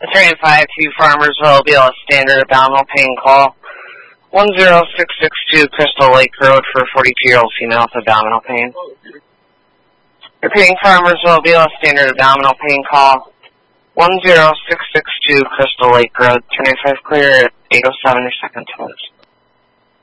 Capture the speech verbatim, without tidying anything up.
three and five two Farmersville, B L S Standard abdominal pain call. one zero six six two Crystal Lake Road for forty-two-year-old female with abdominal pain. Repeating Farmersville, B L S Standard abdominal pain call. one zero six six two Crystal Lake Road, two ninety-five clear at eight oh seven, your second towards.